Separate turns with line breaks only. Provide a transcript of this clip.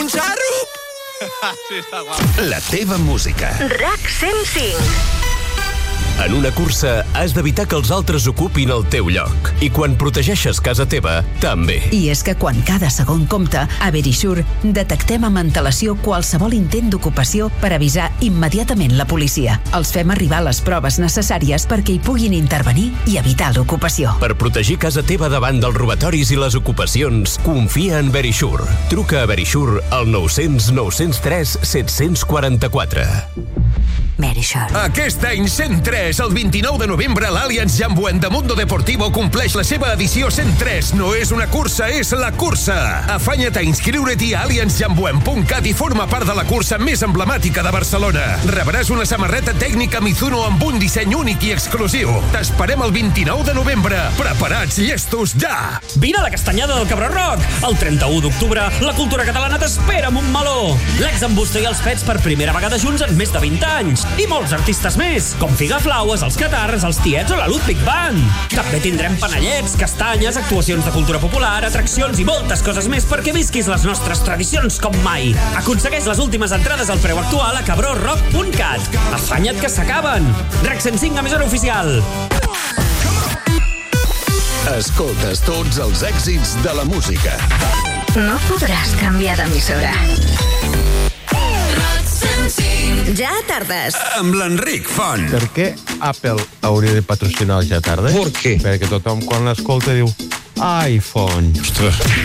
un xarrup!
Sí, està guapo.
La teva música.
RAC 105.
En una cursa has d'evitar que els altres ocupin el teu lloc. I quan protegeixes casa teva, també.
I és que quan cada segon compta, a Verisure detectem amb antelació qualsevol intent d'ocupació per avisar immediatament la policia. Els fem arribar les proves necessàries perquè hi puguin intervenir i evitar l'ocupació.
Per protegir casa teva davant dels robatoris i les ocupacions, confia en Verisure. Truca a Verisure al 900 903 744.
Verisure.
Aquest any 103, el 29 de novembre, l'Allianz Jambuent de Mundo Deportivo compleix la seva edició 103. No és una cursa, és la cursa. Afanya't a inscriure't-hi a allianzjambuent.cat i forma part de la cursa més emblemàtica de Barcelona. Rebràs una samarreta tècnica Mizuno amb un disseny únic i exclusiu. T'esperem el 29 de novembre. Preparats, llestos, ja!
Vine a la Castanyada del Cabró Rock. El 31 d'octubre, la cultura catalana t'espera amb un meló. L'ex-Embusto i els Pets per primera vegada junts en més de 20 anys. I molts artistes més, com Figaflaues, els Catarres, els Tiets o la Ludwig Band. També tindrem panellets, castanyes, actuacions de cultura popular, atraccions i moltes coses més perquè visquis les nostres tradicions com mai. Aconsegueix les últimes entrades al preu actual a cabrorock.cat. Afanya't que s'acaben. RAC 105, emissora oficial.
Escoltes tots els èxits de la música.
No podràs canviar d'emissora. Ja tardes.
Amb l'Enric Font.
Per què Apple hauria de patrocinar el Ja Tardes?
Per què?
Perquè tothom quan l'escolta diu iPhone.
Ostres.